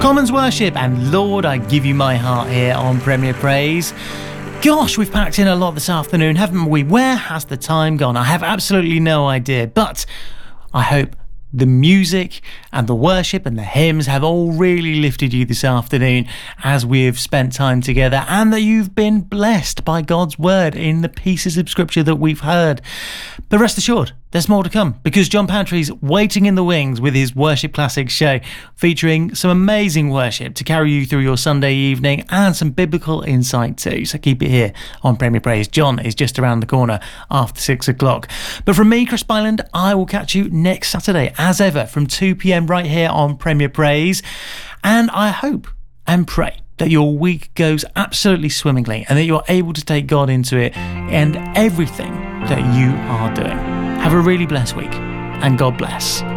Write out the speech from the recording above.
Commons Worship and Lord, I Give You My Heart here on Premier Praise. Gosh, we've packed in a lot this afternoon, haven't we? Where has the time gone? I have absolutely no idea, but I hope the music and the worship and the hymns have all really lifted you this afternoon as we've spent time together, and that you've been blessed by God's word in the pieces of scripture that we've heard. But rest assured, there's more to come, because John Pantry's waiting in the wings with his Worship Classics show, featuring some amazing worship to carry you through your Sunday evening and some biblical insight too. So keep it here on Premier Praise. John is just around the corner after 6 o'clock. But from me, Chris Byland, I will catch you next Saturday, as ever, from 2 p.m. right here on Premier Praise. And I hope and pray that your week goes absolutely swimmingly and that you're able to take God into it and everything that you are doing. Have a really blessed week, and God bless.